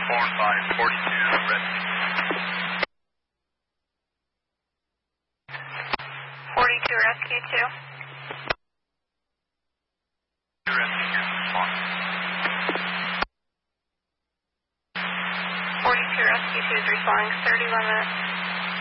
4 and 5, 42, rescue. 42, rescue 2. Rescue, here's response. 42, rescue 2 is responding, 30 limit.